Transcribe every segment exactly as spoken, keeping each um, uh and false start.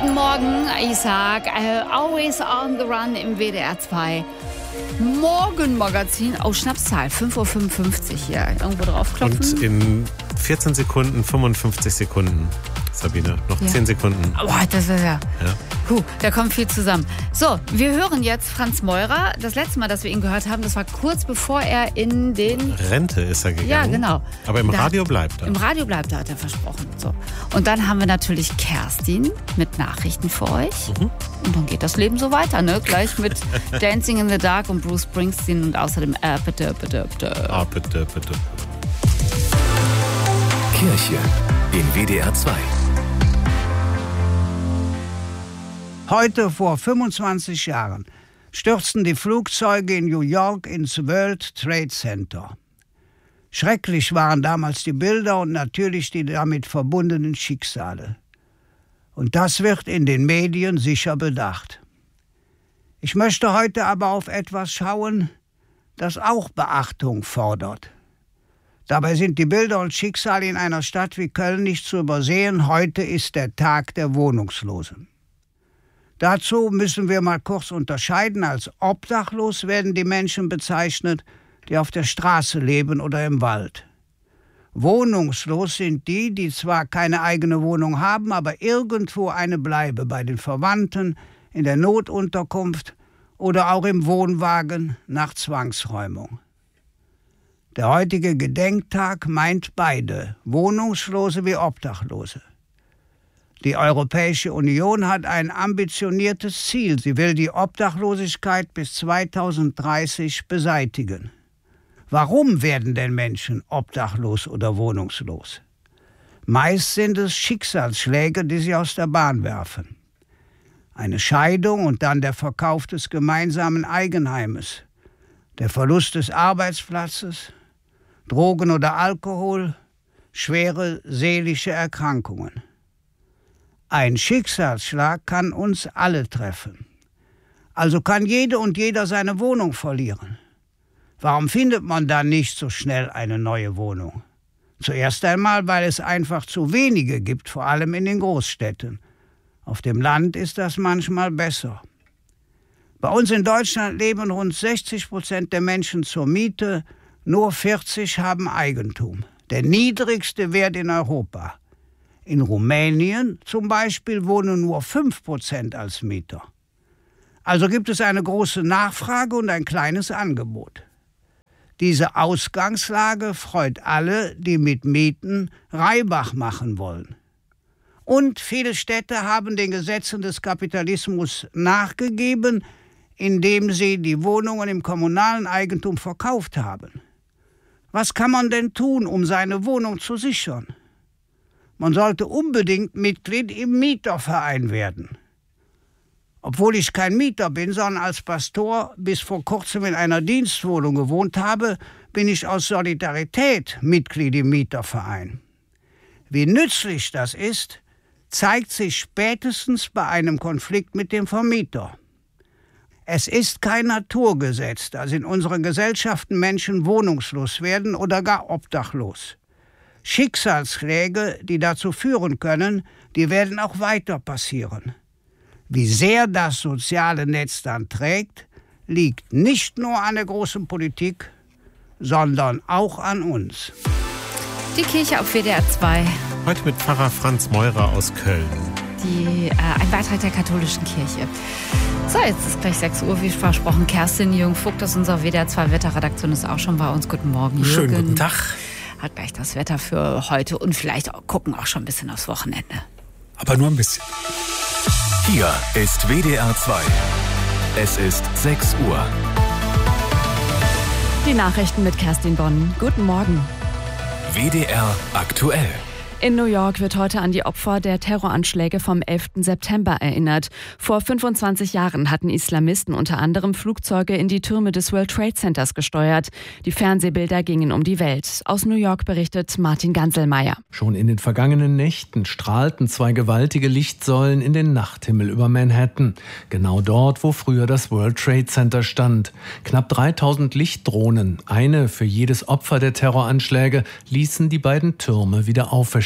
Guten Morgen, ich sag uh, Always on the Run im W D R zwei Morgenmagazin. Oh, Schnapszahl, fünf Uhr fünfundfünfzig hier. Irgendwo draufklopfen. Und in vierzehn Sekunden, fünfundfünfzig Sekunden, Sabine, noch ja. zehn Sekunden. Oh, das ist ja... ja. Puh, da kommt viel zusammen. So, wir hören jetzt Franz Meurer. Das letzte Mal, dass wir ihn gehört haben, das war kurz bevor er in den... Rente ist er gegangen. Ja, genau. Aber im da, Radio bleibt er. Im Radio bleibt er, hat er versprochen. So. Und dann haben wir natürlich Kerstin mit Nachrichten für euch. Mhm. Und dann geht das Leben so weiter, ne? Gleich mit Dancing in the Dark und Bruce Springsteen und außerdem... Äh, bitte, bitte, bitte. Ah, bitte, bitte. Kirche in W D R zwei. Heute vor fünfundzwanzig Jahren stürzten die Flugzeuge in New York ins World Trade Center. Schrecklich waren damals die Bilder und natürlich die damit verbundenen Schicksale. Und das wird in den Medien sicher bedacht. Ich möchte heute aber auf etwas schauen, das auch Beachtung fordert. Dabei sind die Bilder und Schicksale in einer Stadt wie Köln nicht zu übersehen. Heute ist der Tag der Wohnungslosen. Dazu müssen wir mal kurz unterscheiden. Als obdachlos werden die Menschen bezeichnet, die auf der Straße leben oder im Wald. Wohnungslos sind die, die zwar keine eigene Wohnung haben, aber irgendwo eine Bleibe bei den Verwandten, in der Notunterkunft oder auch im Wohnwagen nach Zwangsräumung. Der heutige Gedenktag meint beide, Wohnungslose wie Obdachlose. Die Europäische Union hat ein ambitioniertes Ziel. Sie will die Obdachlosigkeit bis zweitausenddreißig beseitigen. Warum werden denn Menschen obdachlos oder wohnungslos? Meist sind es Schicksalsschläge, die sie aus der Bahn werfen. Eine Scheidung und dann der Verkauf des gemeinsamen Eigenheimes, der Verlust des Arbeitsplatzes, Drogen oder Alkohol, schwere seelische Erkrankungen. Ein Schicksalsschlag kann uns alle treffen. Also kann jede und jeder seine Wohnung verlieren. Warum findet man dann nicht so schnell eine neue Wohnung? Zuerst einmal, weil es einfach zu wenige gibt, vor allem in den Großstädten. Auf dem Land ist das manchmal besser. Bei uns in Deutschland leben rund sechzig Prozent der Menschen zur Miete, nur vierzig haben Eigentum. Der niedrigste Wert in Europa. In Rumänien zum Beispiel wohnen nur fünf Prozent als Mieter. Also gibt es eine große Nachfrage und ein kleines Angebot. Diese Ausgangslage freut alle, die mit Mieten Reibach machen wollen. Und viele Städte haben den Gesetzen des Kapitalismus nachgegeben, indem sie die Wohnungen im kommunalen Eigentum verkauft haben. Was kann man denn tun, um seine Wohnung zu sichern? Man sollte unbedingt Mitglied im Mieterverein werden. Obwohl ich kein Mieter bin, sondern als Pastor bis vor kurzem in einer Dienstwohnung gewohnt habe, bin ich aus Solidarität Mitglied im Mieterverein. Wie nützlich das ist, zeigt sich spätestens bei einem Konflikt mit dem Vermieter. Es ist kein Naturgesetz, dass in unseren Gesellschaften Menschen wohnungslos werden oder gar obdachlos. Schicksalsschläge, die dazu führen können, die werden auch weiter passieren. Wie sehr das soziale Netz dann trägt, liegt nicht nur an der großen Politik, sondern auch an uns. Die Kirche auf W D R zwei. Heute mit Pfarrer Franz Meurer aus Köln. Die, äh, ein Beitrag der katholischen Kirche. So, jetzt ist gleich sechs Uhr, wie versprochen. Kerstin Jung-Vogt aus unserer W D R zwei Wetterredaktion ist auch schon bei uns. Guten Morgen, Jürgen. Schönen guten Tag. Hat gleich das Wetter für heute und vielleicht auch, gucken auch schon ein bisschen aufs Wochenende. Aber nur ein bisschen. Hier ist W D R zwei. Es ist sechs Uhr. Die Nachrichten mit Kerstin Bonn. Guten Morgen. W D R aktuell. In New York wird heute an die Opfer der Terroranschläge vom elften September erinnert. Vor fünfundzwanzig Jahren hatten Islamisten unter anderem Flugzeuge in die Türme des World Trade Centers gesteuert. Die Fernsehbilder gingen um die Welt. Aus New York berichtet Martin Ganselmeier. Schon in den vergangenen Nächten strahlten zwei gewaltige Lichtsäulen in den Nachthimmel über Manhattan. Genau dort, wo früher das World Trade Center stand. Knapp dreitausend Lichtdrohnen, eine für jedes Opfer der Terroranschläge, ließen die beiden Türme wieder auferstehen.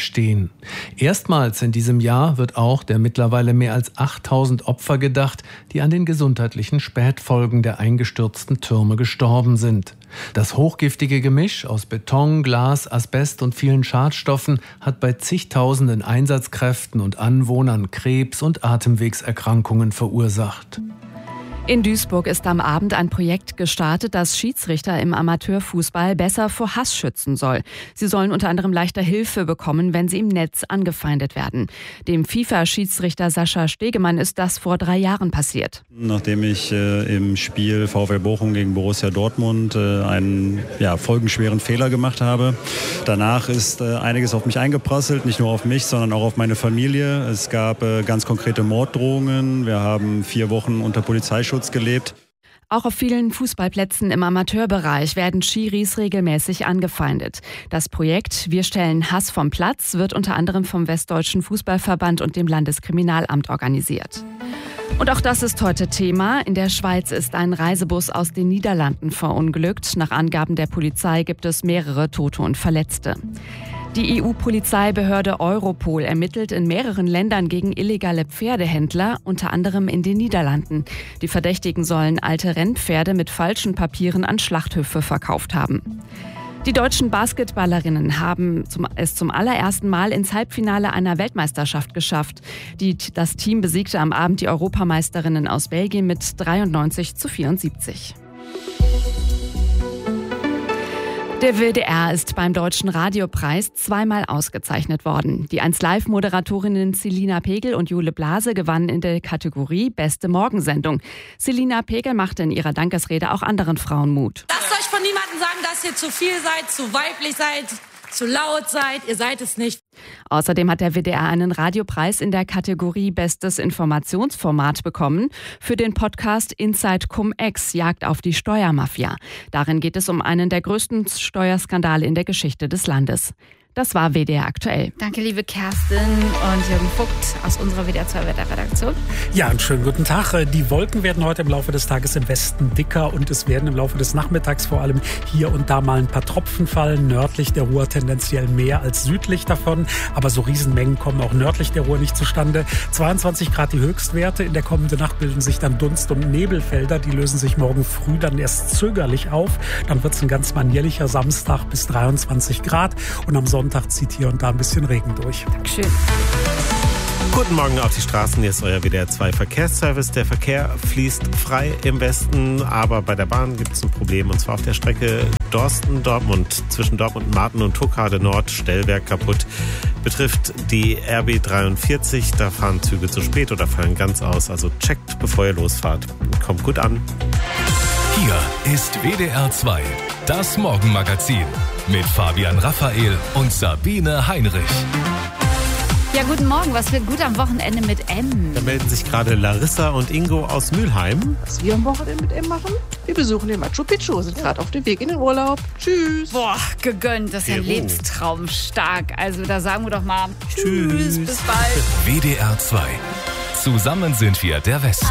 stehen. Erstmals in diesem Jahr wird auch der mittlerweile mehr als achttausend Opfer gedacht, die an den gesundheitlichen Spätfolgen der eingestürzten Türme gestorben sind. Das hochgiftige Gemisch aus Beton, Glas, Asbest und vielen Schadstoffen hat bei zigtausenden Einsatzkräften und Anwohnern Krebs- und Atemwegserkrankungen verursacht. In Duisburg ist am Abend ein Projekt gestartet, das Schiedsrichter im Amateurfußball besser vor Hass schützen soll. Sie sollen unter anderem leichter Hilfe bekommen, wenn sie im Netz angefeindet werden. Dem FIFA-Schiedsrichter Sascha Stegemann ist das vor drei Jahren passiert. Nachdem ich äh, im Spiel VfL Bochum gegen Borussia Dortmund äh, einen ja, folgenschweren Fehler gemacht habe. Danach ist äh, einiges auf mich eingeprasselt, nicht nur auf mich, sondern auch auf meine Familie. Es gab äh, ganz konkrete Morddrohungen. Wir haben vier Wochen unter Polizeischutz gelebt. Auch auf vielen Fußballplätzen im Amateurbereich werden Schiris regelmäßig angefeindet. Das Projekt Wir stellen Hass vom Platz wird unter anderem vom Westdeutschen Fußballverband und dem Landeskriminalamt organisiert. Und auch das ist heute Thema. In der Schweiz ist ein Reisebus aus den Niederlanden verunglückt. Nach Angaben der Polizei gibt es mehrere Tote und Verletzte. Die E U-Polizeibehörde Europol ermittelt in mehreren Ländern gegen illegale Pferdehändler, unter anderem in den Niederlanden. Die Verdächtigen sollen alte Rennpferde mit falschen Papieren an Schlachthöfe verkauft haben. Die deutschen Basketballerinnen haben zum, es zum allerersten Mal ins Halbfinale einer Weltmeisterschaft geschafft. Die, das Team besiegte am Abend die Europameisterinnen aus Belgien mit dreiundneunzig zu vierundsiebzig. Der W D R ist beim Deutschen Radiopreis zweimal ausgezeichnet worden. Die eins Live-Moderatorinnen Selina Pegel und Jule Blase gewannen in der Kategorie Beste Morgensendung. Selina Pegel machte in ihrer Dankesrede auch anderen Frauen Mut. Lasst euch von niemandem sagen, dass ihr zu viel seid, zu weiblich seid, zu laut seid. Ihr seid es nicht. Außerdem hat der W D R einen Radiopreis in der Kategorie Bestes Informationsformat bekommen für den Podcast Inside Cum-Ex, Jagd auf die Steuermafia. Darin geht es um einen der größten Steuerskandale in der Geschichte des Landes. Das war W D R aktuell. Danke, liebe Kerstin und Jürgen Vogt aus unserer W D R zwei Wetterredaktion. Ja, einen schönen guten Tag. Die Wolken werden heute im Laufe des Tages im Westen dicker und es werden im Laufe des Nachmittags vor allem hier und da mal ein paar Tropfen fallen. Nördlich der Ruhr tendenziell mehr als südlich davon. Aber so Riesenmengen kommen auch nördlich der Ruhr nicht zustande. zweiundzwanzig Grad die Höchstwerte. In der kommenden Nacht bilden sich dann Dunst- und Nebelfelder. Die lösen sich morgen früh dann erst zögerlich auf. Dann wird es ein ganz manierlicher Samstag bis dreiundzwanzig Grad. Und am Sonntag zieht hier und da ein bisschen Regen durch. Dankeschön. Guten Morgen auf die Straßen, hier ist euer W D R zwei Verkehrsservice. Der Verkehr fließt frei im Westen, aber bei der Bahn gibt es ein Problem. Und zwar auf der Strecke Dorsten-Dortmund zwischen Dortmund, Marten und Tuckharde Nord, Stellwerk kaputt. Betrifft die R B dreiundvierzig, da fahren Züge zu spät oder fallen ganz aus. Also checkt, bevor ihr losfahrt. Kommt gut an. Hier ist W D R zwei, das Morgenmagazin mit Fabian Raphael und Sabine Heinrich. Ja, guten Morgen. Was wird gut am Wochenende mit M? Da melden sich gerade Larissa und Ingo aus Mülheim. Was wir am Wochenende mit M machen? Wir besuchen den Machu Picchu, sind gerade auf dem Weg in den Urlaub. Tschüss. Boah, gegönnt. Das ist ja ein Lebenstraum stark. Also da sagen wir doch mal Tschüss, Tschüss. bis bald. W D R zwei. Zusammen sind wir der Westen.